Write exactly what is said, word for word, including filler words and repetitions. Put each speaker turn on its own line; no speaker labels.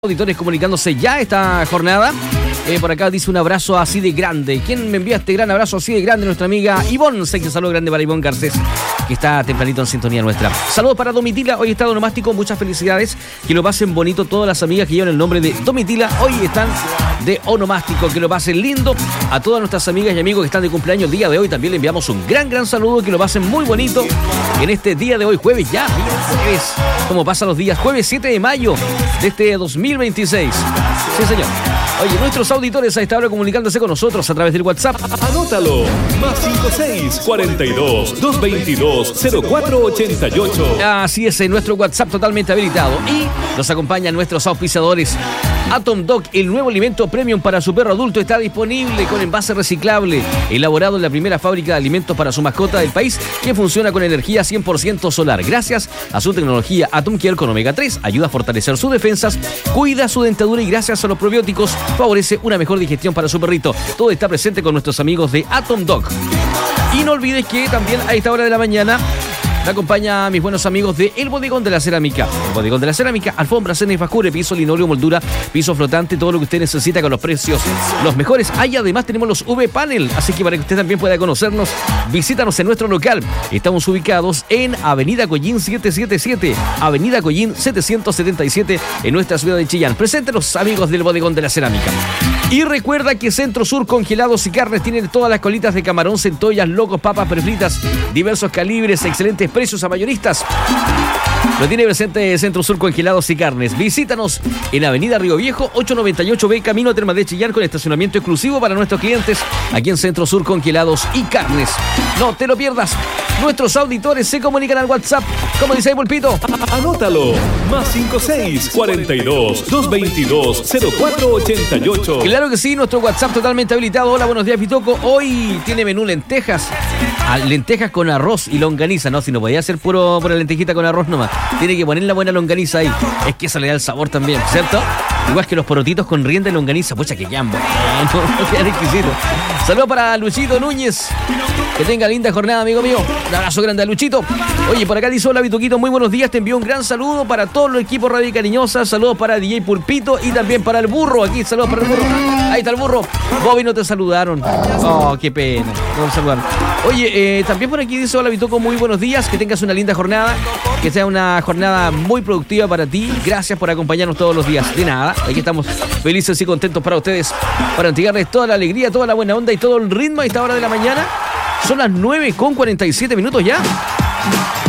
Auditores comunicándose ya esta jornada. Eh, por acá dice un abrazo así de grande. ¿Quién me envía este gran abrazo así de grande? Nuestra amiga Ivonne. Sé que un saludo grande para Ivonne Garcés, que está tempranito en sintonía nuestra. Saludos para Domitila. Hoy está onomástico. Muchas felicidades. Que lo pasen bonito todas las amigas que llevan el nombre de Domitila. Hoy están de onomástico. Que lo pasen lindo. A todas nuestras amigas y amigos que están de cumpleaños el día de hoy también le enviamos un gran, gran saludo. Que lo pasen muy bonito en este día de hoy, jueves ya. Jueves. Como pasan los días. Jueves siete de mayo de este dos mil veintiséis. Sí, señor. Oye, nuestros auditores a esta hora comunicándose con nosotros a través del WhatsApp.
Anótalo. Más cinco seis, cuarenta y dos, doscientos veintidós, cero cuatro ochenta y ocho.
Así es, en nuestro WhatsApp totalmente habilitado. Y nos acompañan nuestros auspiciadores. Atom Dog, el nuevo alimento premium para su perro adulto, está disponible con envase reciclable, elaborado en la primera fábrica de alimentos para su mascota del país, que funciona con energía cien por ciento solar. Gracias a su tecnología Atom Care con omega tres, ayuda a fortalecer sus defensas, cuida su dentadura y gracias a los probióticos favorece una mejor digestión para su perrito. Todo está presente con nuestros amigos de Atom Dog. Y no olvides que también a esta hora de la mañana me acompaña a mis buenos amigos de El Bodegón de la Cerámica. El Bodegón de la Cerámica, alfombra, cena y facture, piso, linóleo, moldura, piso flotante, todo lo que usted necesita con los precios los mejores. Ahí además tenemos los V-Panel, así que para que usted también pueda conocernos, visítanos en nuestro local. Estamos ubicados en Avenida Collín setecientos setenta y siete, Avenida Collín setecientos setenta y siete, en nuestra ciudad de Chillán. Presente los amigos del Bodegón de la Cerámica. Y recuerda que Centro Sur Congelados y Carnes tienen todas las colitas de camarón, centollas, locos, papas prefritas, diversos calibres, excelentes precios a mayoristas. Lo tiene presente Centro Sur Congelados y Carnes. Visítanos en Avenida Río Viejo, ochocientos noventa y ocho B, Camino a Termas de Chillán, con estacionamiento exclusivo para nuestros clientes aquí en Centro Sur Congelados y Carnes. No te lo pierdas. Nuestros auditores se comunican al WhatsApp. ¿Cómo dice ahí, Pulpito?
Anótalo. Más cinco seis, cuarenta y dos, doscientos veintidós, cero cuatro ochenta y ocho.
Claro que sí, nuestro WhatsApp totalmente habilitado. Hola, buenos días, Pitoco. Hoy tiene menú lentejas. Ah, lentejas con arroz y longaniza. No, si no podía ser puro, pura lentejita con arroz nomás. Tiene que poner la buena longaniza ahí. Es que eso le da el sabor también, ¿cierto? Igual que los porotitos con rienda y longaniza. Pucha, que quedan buenos. Quedan exquisitos. Saludos para Luchito Núñez. Que tenga linda jornada, amigo mío. Un abrazo grande a Luchito. Oye, por acá dice: hola, Vituquito, muy buenos días. Te envío un gran saludo para todo el equipo Radio Cariñosa. Saludos para D J Pulpito y también para el burro. Aquí, saludos para el burro. Ahí está el burro. Bobby, no te saludaron. Oh, qué pena. No te saludaron. Oye, eh, también por aquí dice: hola, Vituco, muy buenos días. Que tengas una linda jornada. Que sea una jornada muy productiva para ti. Gracias por acompañarnos todos los días. De nada, aquí estamos felices y contentos para ustedes, para entregarles toda la alegría, toda la buena onda y todo el ritmo a esta hora de la mañana. Son las nueve con cuarenta y siete minutos ya.